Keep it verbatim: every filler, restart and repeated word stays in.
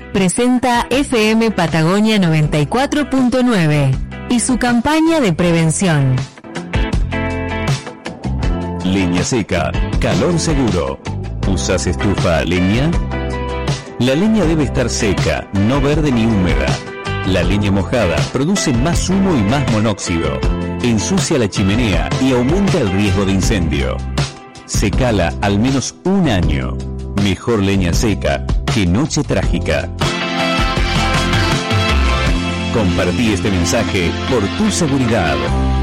presenta F M Patagonia noventa y cuatro punto nueve y su campaña de prevención. Leña seca, calor seguro. ¿Usas estufa a leña? La leña debe estar seca, no verde ni húmeda. La leña mojada produce más humo y más monóxido. Ensucia la chimenea y aumenta el riesgo de incendio. Secala al menos un año. Mejor leña seca que noche trágica. Compartí este mensaje por tu seguridad.